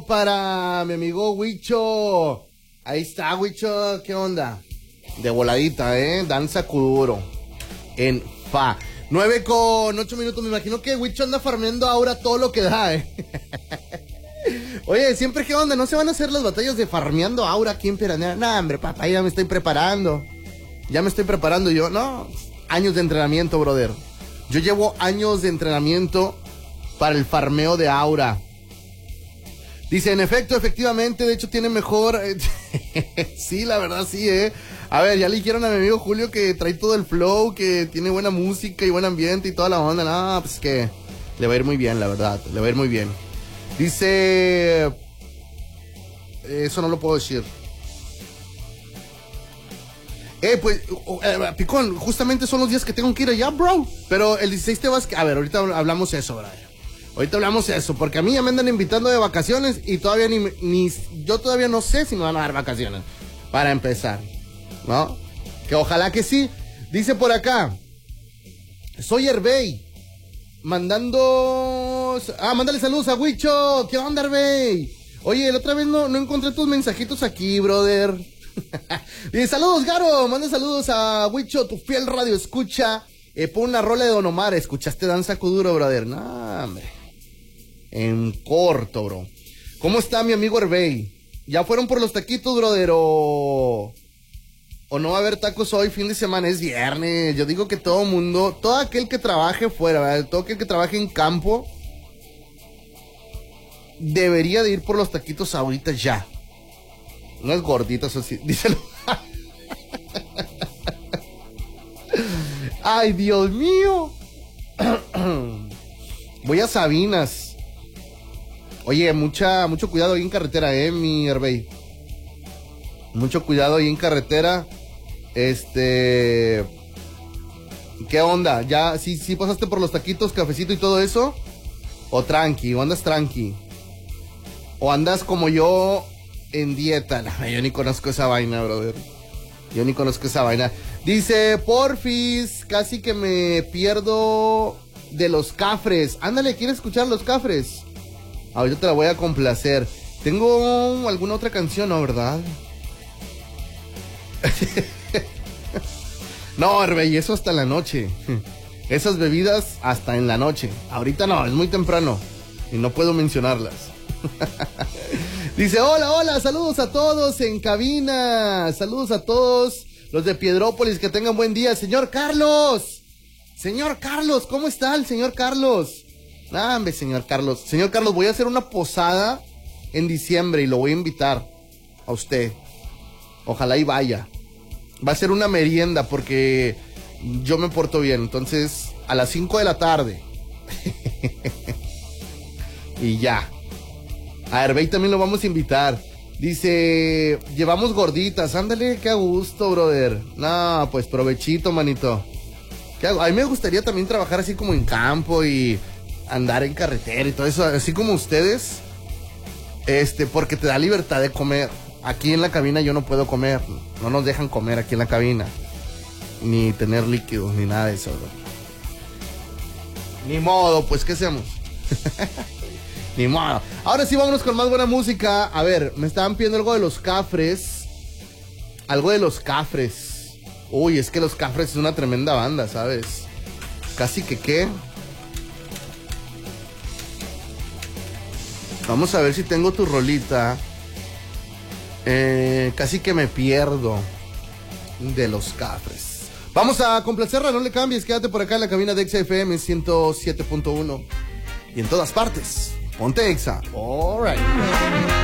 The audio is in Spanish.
para mi amigo Huicho. Ahí está, Huicho, ¿qué onda? De voladita, danza kuduro. En fa. 9:08, me imagino que Huicho anda farmeando ahora todo lo que da, Oye, siempre qué onda, ¿no se van a hacer las batallas de farmeando aura aquí en Piranha? No, hombre, papá, ya me estoy preparando. Yo, no, años de entrenamiento, brother. Yo llevo años de entrenamiento para el farmeo de aura. Dice, en efecto, efectivamente, de hecho tiene mejor... Sí, la verdad, sí, A ver, ya le dijeron a mi amigo Julio que trae todo el flow, que tiene buena música y buen ambiente y toda la onda. No, pues que le va a ir muy bien, la verdad, le va a ir muy bien. Dice... Eso no lo puedo decir. Pues, Picón, justamente son los días que tengo que ir allá, bro. Pero el 16 te vas... A ver, ahorita hablamos eso, bro. Ahorita hablamos eso, porque a mí ya me andan invitando de vacaciones y todavía yo todavía no sé si me van a dar vacaciones. Para empezar, ¿no? Que ojalá que sí. Dice por acá, soy Herbey. Mándale saludos a Huicho. ¿Qué onda, Herbey? Oye, la otra vez no encontré tus mensajitos aquí, brother. Dice, saludos, Garo. Manda saludos a Huicho, tu fiel radio escucha. Pon una rola de Don Omar. ¿Escuchaste Danza Kuduro, brother? No, hombre. En corto, bro. ¿Cómo está mi amigo Herbey? ¿Ya fueron por los taquitos, brother? ¿O no va a haber tacos hoy, fin de semana? Es viernes. Yo digo que todo aquel que trabaje fuera, ¿verdad? Todo aquel que trabaje en campo debería de ir por los taquitos ahorita ya. No es gordito, eso sí. Díselo. Ay, Dios mío. Voy a Sabinas. Oye, mucho cuidado ahí en carretera, mi Herbey. Mucho cuidado ahí en carretera. ¿Qué onda? ¿Ya sí pasaste por los taquitos, cafecito y todo eso? ¿O tranqui? ¿O andas tranqui? ¿O andas como yo en dieta? No, yo ni conozco esa vaina, brother. Yo ni conozco esa vaina. Dice, porfis, casi que me pierdo de los cafres. Ándale, ¿quieres escuchar los cafres? Ahorita te la voy a complacer. Tengo alguna otra canción, ¿no? ¿Verdad? No, Herbey, eso hasta en la noche. Esas bebidas hasta en la noche. Ahorita no, es muy temprano y no puedo mencionarlas. Dice, hola, saludos a todos en cabina. Saludos a todos los de Piedrópolis, que tengan buen día. Señor Carlos, ¿cómo está el señor Carlos? Hombre, señor Carlos, voy a hacer una posada en diciembre y lo voy a invitar a usted. Ojalá y vaya. Va a ser una merienda porque yo me porto bien. Entonces, a las 5 de la tarde. Y ya. A Herbey también lo vamos a invitar. Dice, llevamos gorditas. Ándale, qué a gusto, brother. No, pues provechito, manito. A mí me gustaría también trabajar así como en campo y andar en carretera y todo eso, así como ustedes. Porque te da libertad de comer. Aquí en la cabina yo no puedo comer. No nos dejan comer aquí en la cabina. Ni tener líquidos, ni nada de eso, bro. Ni modo, pues, ¿qué hacemos? Ni modo. Ahora sí, vámonos con más buena música. A ver, me estaban pidiendo algo de los Cafres. Uy, es que los Cafres es una tremenda banda, ¿sabes? Casi que qué. Vamos a ver si tengo tu rolita. Casi que me pierdo de los Cafres. Vamos a complacerla, no le cambies. Quédate por acá en la cabina de Exa FM 107.1. Y en todas partes, ponte Exa. All right.